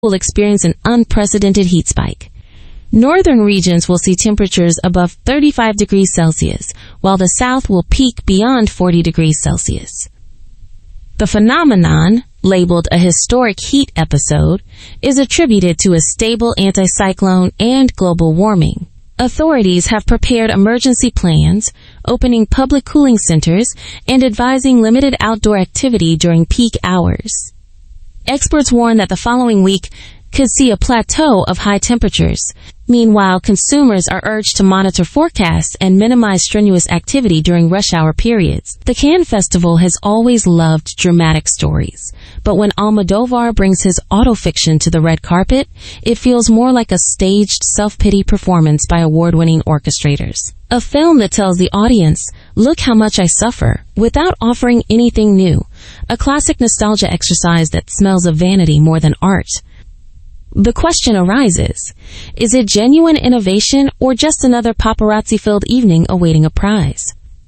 will experience an unprecedented heat spike. Northern regions will see temperatures above 35 degrees Celsius, while the south will peak beyond 40 degrees Celsius. The phenomenon, labeled a historic heat episode, is attributed to a stable anticyclone and global warming. Authorities have prepared emergency plans, opening public cooling centers, and advising limited outdoor activity during peak hours. Experts warn that the following week could see a plateau of high temperatures. Meanwhile, consumers are urged to monitor forecasts and minimize strenuous activity during rush hour periods. The Cannes Festival has always loved dramatic stories, but when Almodovar brings his autofiction to the red carpet, it feels more like a staged self-pity performance by award-winning orchestrators. A film that tells the audience, "Look how much I suffer," without offering anything new. A classic nostalgia exercise that smells of vanity more than art. The question arises, is it genuine innovation or just another paparazzi-filled evening awaiting a prize?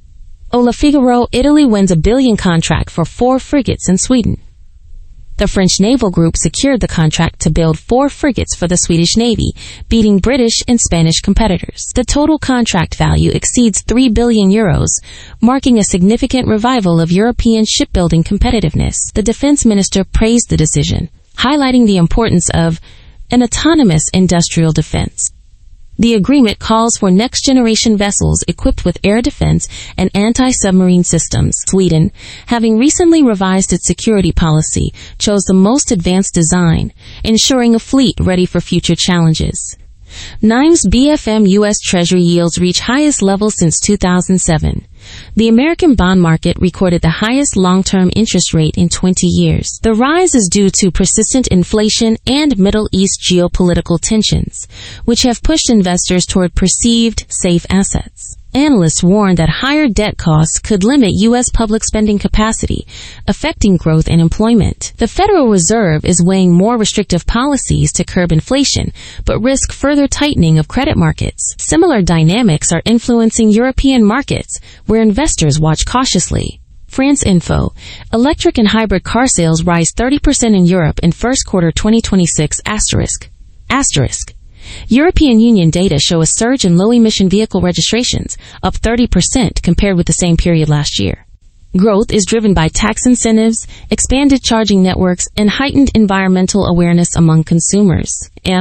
Le Figaro, Italy wins a $1 billion contract for 4 frigates in Sweden. The French naval group secured the contract to build 4 frigates for the Swedish Navy, beating British and Spanish competitors. The total contract value exceeds €3 billion, marking a significant revival of European shipbuilding competitiveness. The defense minister praised the decision, highlighting the importance of an autonomous industrial defense. The agreement calls for next-generation vessels equipped with air defense and anti-submarine systems. Sweden, having recently revised its security policy, chose the most advanced design, ensuring a fleet ready for future challenges. NIME's BFM U.S. Treasury yields reach highest levels since 2007. The American bond market recorded the highest long-term interest rate in 20 years. The rise is due to persistent inflation and Middle East geopolitical tensions, which have pushed investors toward perceived safe assets. Analysts warn that higher debt costs could limit U.S. public spending capacity, affecting growth and employment. The Federal Reserve is weighing more restrictive policies to curb inflation, but risk further tightening of credit markets. Similar dynamics are influencing European markets, where investors watch cautiously. France Info. Electric and hybrid car sales rise 30% in Europe in first quarter 2026 ***. European Union data show a surge in low-emission vehicle registrations, up 30% compared with the same period last year. Growth is driven by tax incentives, expanded charging networks, and heightened environmental awareness among consumers.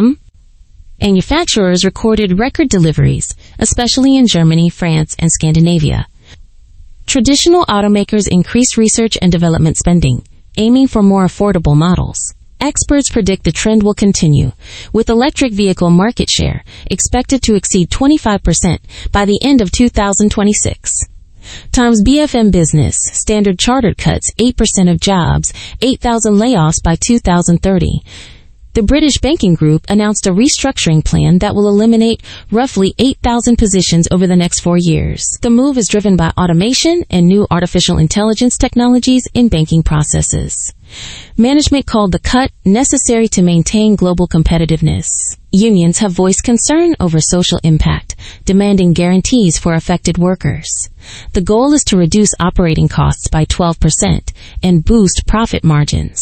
Manufacturers recorded record deliveries, especially in Germany, France, and Scandinavia. Traditional automakers increased research and development spending, aiming for more affordable models. Experts predict the trend will continue, with electric vehicle market share expected to exceed 25% by the end of 2026. Times BFM Business, Standard Chartered cuts 8% of jobs, 8,000 layoffs by 2030. The British banking group announced a restructuring plan that will eliminate roughly 8,000 positions over the next 4 years. The move is driven by automation and new artificial intelligence technologies in banking processes. Management called the cut necessary to maintain global competitiveness. Unions have voiced concern over social impact, demanding guarantees for affected workers. The goal is to reduce operating costs by 12% and boost profit margins.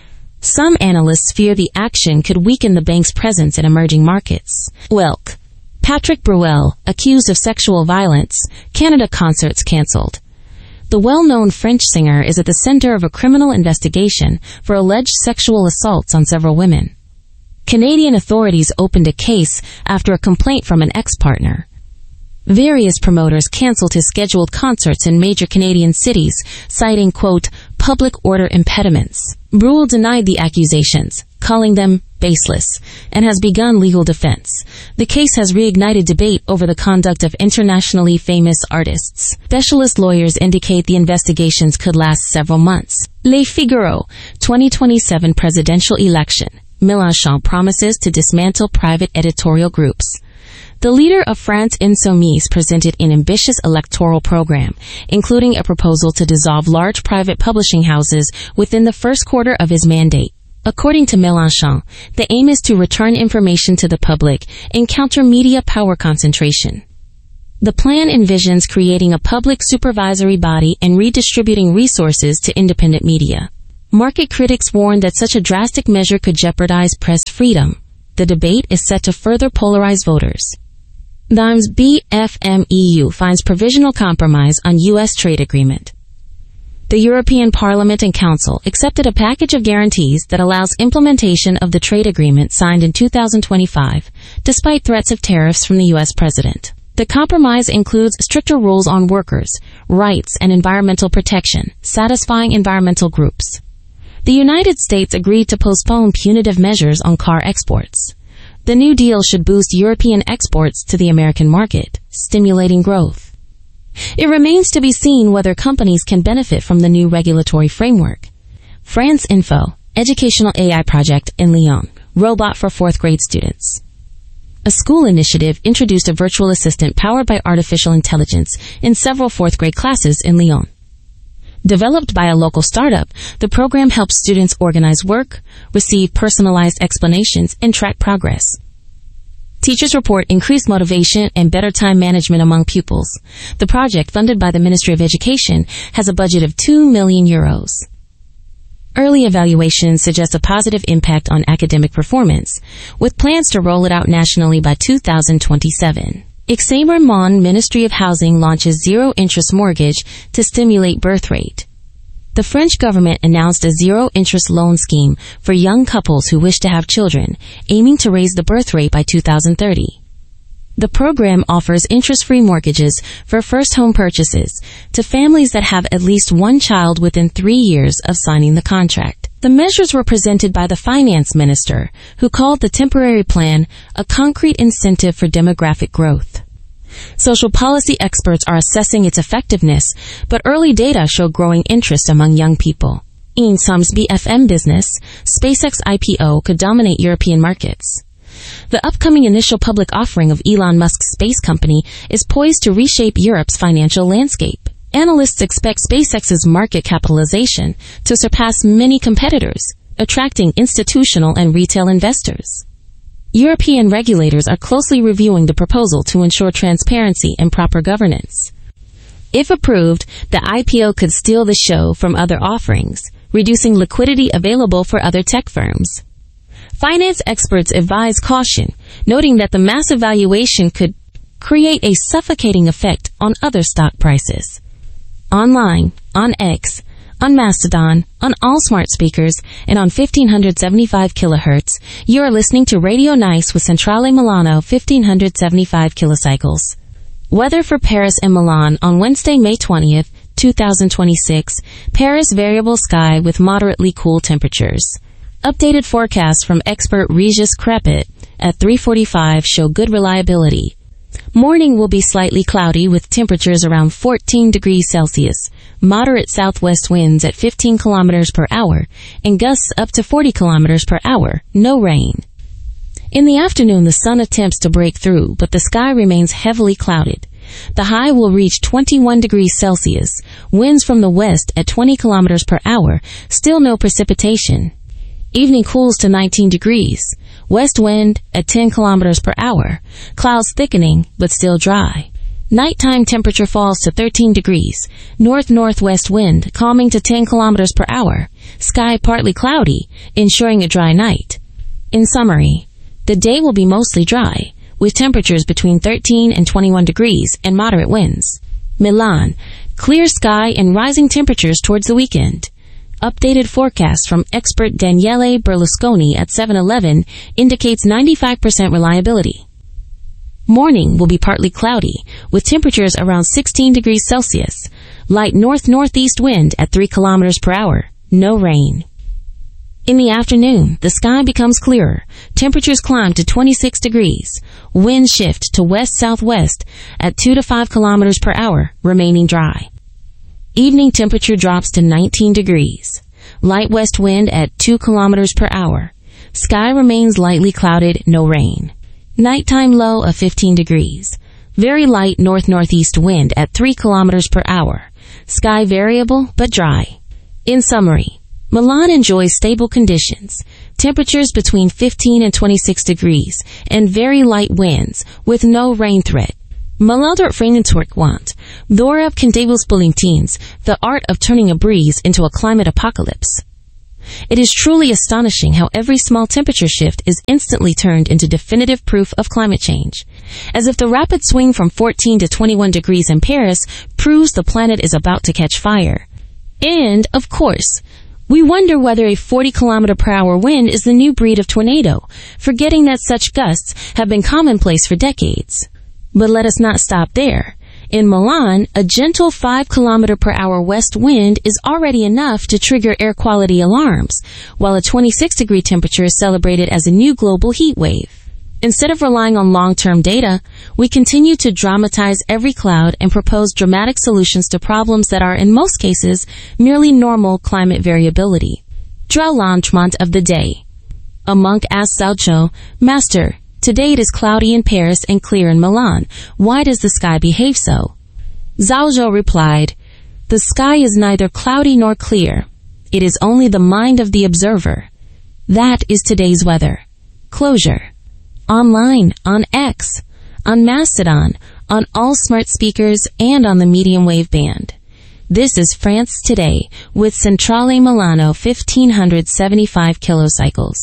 Some analysts fear the action could weaken the bank's presence in emerging markets. Welk. Patrick Bruel, accused of sexual violence, Canada concerts cancelled. The well-known French singer is at the center of a criminal investigation for alleged sexual assaults on several women. Canadian authorities opened a case after a complaint from an ex-partner. Various promoters canceled his scheduled concerts in major Canadian cities, citing, quote, public order impediments. Bruel denied the accusations, calling them baseless, and has begun legal defense. The case has reignited debate over the conduct of internationally famous artists. Specialist lawyers indicate the investigations could last several months. Le Figaro, 2027 presidential election. Mélenchon promises to dismantle private editorial groups. The leader of France Insoumise presented an ambitious electoral program, including a proposal to dissolve large private publishing houses within the first quarter of his mandate. According to Mélenchon, the aim is to return information to the public and counter media power concentration. The plan envisions creating a public supervisory body and redistributing resources to independent media. Market critics warn that such a drastic measure could jeopardize press freedom. The debate is set to further polarize voters. Times BFM-EU finds provisional compromise on U.S. trade agreement. The European Parliament and Council accepted a package of guarantees that allows implementation of the trade agreement signed in 2025, despite threats of tariffs from the U.S. president. The compromise includes stricter rules on workers' rights and environmental protection, satisfying environmental groups. The United States agreed to postpone punitive measures on car exports. The new deal should boost European exports to the American market, stimulating growth. It remains to be seen whether companies can benefit from the new regulatory framework. France Info, educational AI project in Lyon, robot for 4th grade students. A school initiative introduced a virtual assistant powered by artificial intelligence in several 4th grade classes in Lyon. Developed by a local startup, the program helps students organize work, receive personalized explanations, and track progress. Teachers report increased motivation and better time management among pupils. The project, funded by the Ministry of Education, has a budget of €2 million. Early evaluations suggest a positive impact on academic performance, with plans to roll it out nationally by 2027. Aix-en-Provence Ministry of Housing launches zero-interest mortgage to stimulate birth rate. The French government announced a zero-interest loan scheme for young couples who wish to have children, aiming to raise the birth rate by 2030. The program offers interest-free mortgages for first home purchases to families that have at least one child within 3 years of signing the contract. The measures were presented by the finance minister, who called the temporary plan a concrete incentive for demographic growth. Social policy experts are assessing its effectiveness, but early data show growing interest among young people. In Tom's BFM business, SpaceX IPO could dominate European markets. The upcoming initial public offering of Elon Musk's space company is poised to reshape Europe's financial landscape. Analysts expect SpaceX's market capitalization to surpass many competitors, attracting institutional and retail investors. European regulators are closely reviewing the proposal to ensure transparency and proper governance. If approved, the IPO could steal the show from other offerings, reducing liquidity available for other tech firms. Finance experts advise caution, noting that the massive valuation could create a suffocating effect on other stock prices. Online, on X, on Mastodon, on all smart speakers, and on 1575 kHz, you are listening to Radio Nice with Centrale Milano 1575 kilocycles. Weather for Paris and Milan on Wednesday, May 20th, 2026. Paris variable sky with moderately cool temperatures. Updated forecasts from expert Regis Crepit at 3:45 show good reliability. Morning will be slightly cloudy with temperatures around 14 degrees Celsius, moderate southwest winds at 15 kilometers per hour, and gusts up to 40 kilometers per hour, no rain. In the afternoon, the sun attempts to break through, but the sky remains heavily clouded. The high will reach 21 degrees Celsius, winds from the west at 20 kilometers per hour, still no precipitation. Evening cools to 19 degrees. West wind at 10 kilometers per hour. Clouds thickening, but still dry. Nighttime temperature falls to 13 degrees. North-northwest wind calming to 10 kilometers per hour. Sky partly cloudy, ensuring a dry night. In summary, the day will be mostly dry, with temperatures between 13 and 21 degrees and moderate winds. Milan, clear sky and rising temperatures towards the weekend. Updated forecast from expert Daniele Berlusconi at 7-Eleven indicates 95% reliability. Morning will be partly cloudy, with temperatures around 16 degrees Celsius. Light north-northeast wind at 3 kilometers per hour. No rain. In the afternoon, the sky becomes clearer. Temperatures climb to 26 degrees. Winds shift to west-southwest at 2 to 5 kilometers per hour, remaining dry. Evening temperature drops to 19 degrees. Light west wind at 2 kilometers per hour. Sky remains lightly clouded, no rain. Nighttime low of 15 degrees. Very light north-northeast wind at 3 kilometers per hour. Sky variable but dry. In summary, Milan enjoys stable conditions. Temperatures between 15 and 26 degrees and very light winds with no rain threat. Malalt want. Dora Candables Bulleins, the art of turning a breeze into a climate apocalypse. It is truly astonishing how every small temperature shift is instantly turned into definitive proof of climate change. As if the rapid swing from 14 to 21 degrees in Paris proves the planet is about to catch fire. And, of course, we wonder whether a 40-kilometer-per-hour wind is the new breed of tornado, forgetting that such gusts have been commonplace for decades. But let us not stop there. In Milan, a gentle 5-kilometer-per-hour west wind is already enough to trigger air quality alarms, while a 26-degree temperature is celebrated as a new global heat wave. Instead of relying on long-term data, we continue to dramatize every cloud and propose dramatic solutions to problems that are, in most cases, merely normal climate variability. Drellantmont of the day. A monk asked Zhao Zhou, "Master, today it is cloudy in Paris and clear in Milan. Why does the sky behave so?" Zhao Zhou replied, "The sky is neither cloudy nor clear. It is only the mind of the observer. That is today's weather." Closure. Online, on X, on Mastodon, on all smart speakers, and on the medium wave band. This is France Today with Centrale Milano 1575 kilocycles.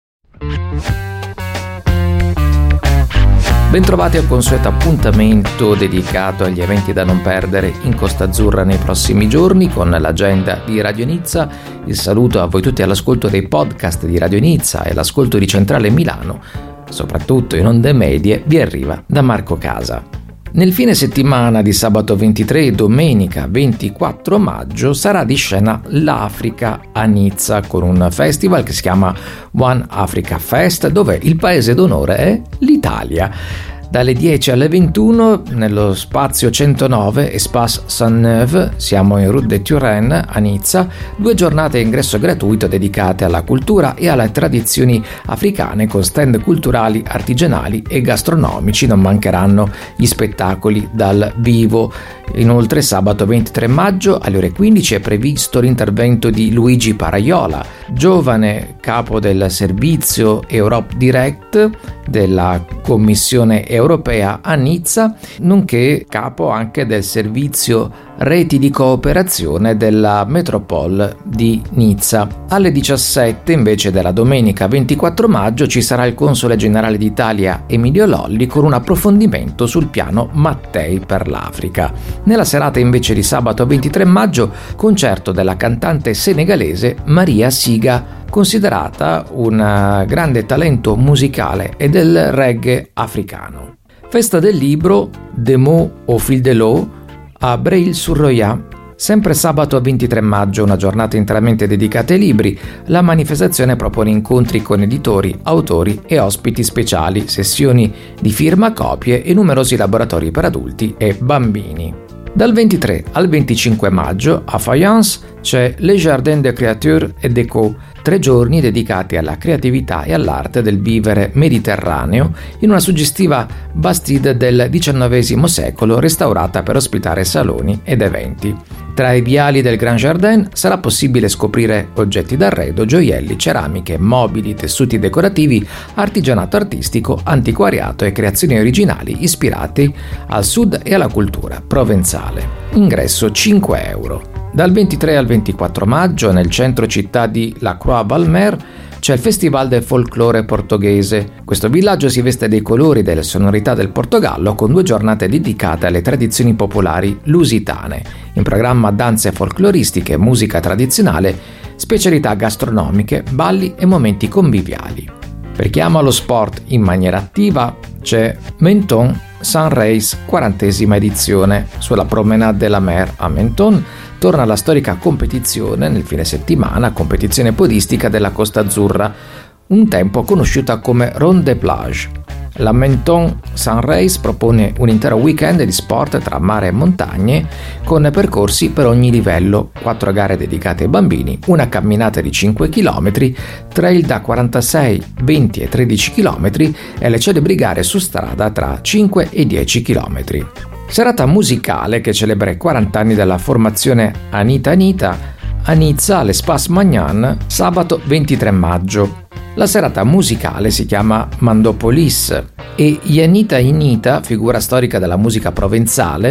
Bentrovati al consueto appuntamento dedicato agli eventi da non perdere in Costa Azzurra nei prossimi giorni con l'agenda di Radio Nizza. Il saluto a voi tutti all'ascolto dei podcast di Radio Nizza e l'ascolto di Centrale Milano, soprattutto in onde medie, vi arriva da Marco Casa. Nel fine settimana di sabato 23 e domenica 24 maggio sarà di scena l'Africa a Nizza con un festival che si chiama One Africa Fest, dove il paese d'onore è l'Italia. Dalle 10 alle 21 nello spazio 109 Espace Saint-Neuve, siamo in Rue de Turenne a Nizza, 2 giornate a ingresso gratuito dedicate alla cultura e alle tradizioni africane con stand culturali, artigianali e gastronomici. Non mancheranno gli spettacoli dal vivo. Inoltre sabato 23 maggio alle ore 15 è previsto l'intervento di Luigi Paraiola, giovane capo del servizio Europe Direct della Commissione europea a Nizza, nonché capo anche del servizio reti di cooperazione della Metropole di Nizza. Alle 17 invece della domenica 24 maggio ci sarà il console generale d'Italia Emilio Lolli con un approfondimento sul piano Mattei per l'Africa. Nella serata invece di sabato 23 maggio concerto della cantante senegalese Maria Siga, considerata un grande talento musicale e del reggae africano. Festa del libro Des mots au fil de l'eau a Breil-sur-Roya. Sempre sabato 23 maggio, una giornata interamente dedicata ai libri, la manifestazione propone incontri con editori, autori e ospiti speciali, sessioni di firma, copie e numerosi laboratori per adulti e bambini. Dal 23 al 25 maggio a Fayence c'è Le Jardin de Créature et Déco, 3 giorni dedicati alla creatività e all'arte del vivere mediterraneo in una suggestiva Bastide del XIX secolo restaurata per ospitare saloni ed eventi. Tra i viali del Grand Jardin sarà possibile scoprire oggetti d'arredo, gioielli, ceramiche, mobili, tessuti decorativi, artigianato artistico, antiquariato e creazioni originali ispirati al sud e alla cultura provenzale. Ingresso 5 euro. Dal 23 al 24 maggio nel centro città di La Croix-Valmer c'è il Festival del Folklore Portoghese. Questo villaggio si veste dei colori e delle sonorità del Portogallo con 2 giornate dedicate alle tradizioni popolari lusitane. In programma danze folcloristiche, musica tradizionale, specialità gastronomiche, balli e momenti conviviali. Per chi ama lo sport in maniera attiva c'è Menton Sun Race 40ª edizione. Sulla Promenade de la Mer a Menton torna la storica competizione nel fine settimana, competizione podistica della Costa Azzurra, un tempo conosciuta come Ronde des Plages. La Menton Sun Race propone un intero weekend di sport tra mare e montagne con percorsi per ogni livello, 4 gare dedicate ai bambini, una camminata di 5 km, trail da 46, 20 e 13 km e le celebri gare su strada tra 5 e 10 km. Serata musicale che celebra i 40 anni della formazione Anita Anita a Nizza all'Espace Magnan sabato 23 maggio. La serata musicale si chiama Mandopolis e Yanita Inita, figura storica della musica provenzale,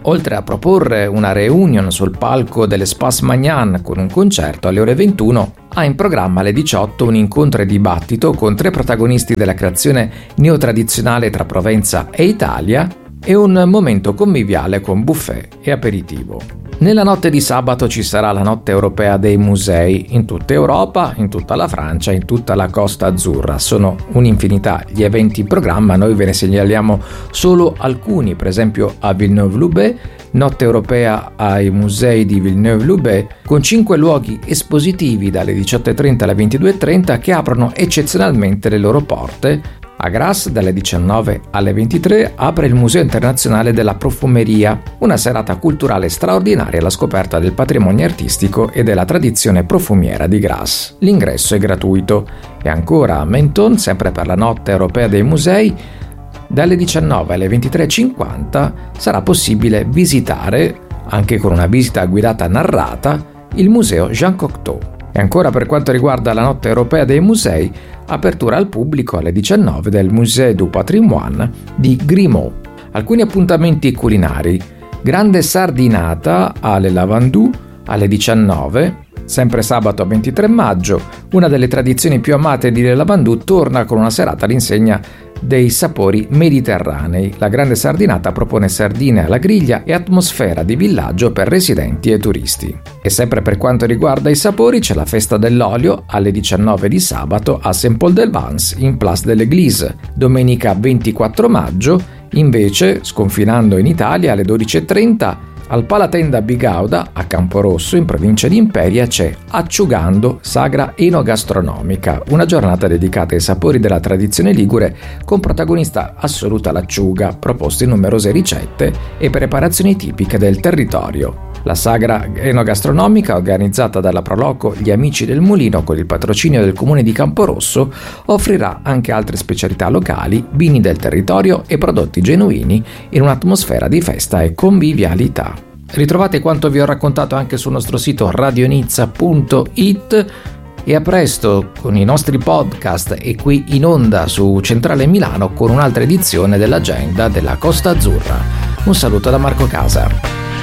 oltre a proporre una reunion sul palco dell'Espace Magnán con un concerto alle ore 21, ha in programma alle 18 un incontro e dibattito con 3 protagonisti della creazione neotradizionale tra Provenza e Italia e un momento conviviale con buffet e aperitivo. Nella notte di sabato ci sarà la notte europea dei musei in tutta Europa, in tutta la Francia, in tutta la Costa Azzurra. Sono un'infinità gli eventi in programma, noi ve ne segnaliamo solo alcuni, per esempio a Villeneuve-Loubet, notte europea ai musei di Villeneuve-Loubet, con 5 luoghi espositivi dalle 18.30 alle 22.30 che aprono eccezionalmente le loro porte. A Grasse, dalle 19 alle 23, apre il Museo Internazionale della Profumeria, una serata culturale straordinaria alla scoperta del patrimonio artistico e della tradizione profumiera di Grasse. L'ingresso è gratuito. E ancora a Menton, sempre per la notte europea dei musei, dalle 19 alle 23.50 sarà possibile visitare, anche con una visita guidata narrata, il Museo Jean Cocteau. E ancora per quanto riguarda la notte europea dei musei, apertura al pubblico alle 19 del Musée du Patrimoine di Grimaud. Alcuni appuntamenti culinari: grande sardinata alle Lavandou alle 19, sempre sabato 23 maggio, una delle tradizioni più amate di Le Lavandou torna con una serata all'insegna dei sapori mediterranei. La grande sardinata propone sardine alla griglia e atmosfera di villaggio per residenti e turisti. E sempre per quanto riguarda i sapori c'è la festa dell'olio alle 19 di sabato a Saint-Paul-de-Vence in Place de l'Église. Domenica 24 maggio invece, sconfinando in Italia, alle 12.30 al Palatenda Bigauda a Camporosso in provincia di Imperia c'è Acciugando, sagra enogastronomica, una giornata dedicata ai sapori della tradizione ligure con protagonista assoluta l'acciuga, proposte in numerose ricette e preparazioni tipiche del territorio. La sagra enogastronomica, organizzata dalla Proloco Gli Amici del Mulino con il patrocinio del comune di Camporosso, offrirà anche altre specialità locali, vini del territorio e prodotti genuini in un'atmosfera di festa e convivialità. Ritrovate quanto vi ho raccontato anche sul nostro sito radionizza.it e a presto con i nostri podcast e qui in onda su Centrale Milano con un'altra edizione dell'agenda della Costa Azzurra. Un saluto da Marco Casa.